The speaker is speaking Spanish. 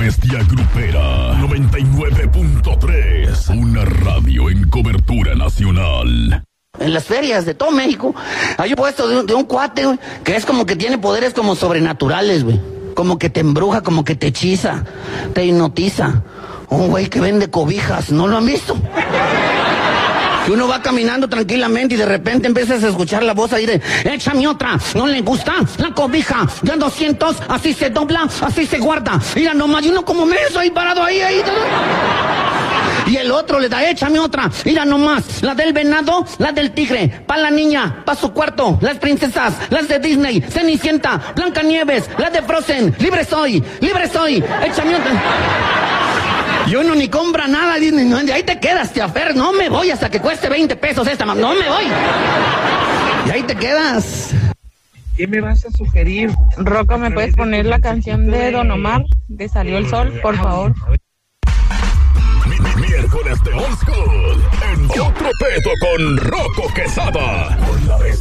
Bestia Grupera 99.3, una radio en cobertura nacional. En las ferias de todo México hay un puesto de un cuate, güey, que es como que tiene poderes como sobrenaturales, güey. Como que te embruja, como que te hechiza, te hipnotiza. Un güey que vende cobijas, ¿no lo han visto? Que uno va caminando tranquilamente y de repente empiezas a escuchar la voz ahí de échame otra, ¿no le gusta? La cobija de 200, así se dobla, así se guarda. Mira nomás, y uno como menso ahí parado ahí. Y el otro le da, échame otra, mira nomás, la del venado, la del tigre, pa' la niña, pa' su cuarto, las princesas, las de Disney, Cenicienta, Blancanieves, la de Frozen, libre soy, échame otra. Y uno ni compra nada, y ahí te quedas, Tiafer, no me voy hasta que cueste 20 pesos esta, no me voy. Y ahí te quedas. ¿Qué me vas a sugerir? Rocco, ¿me puedes poner la canción de Don Omar, de Salió el Sol, por favor? Miércoles de Old School, en Otro Pedo con Rocco Quesada.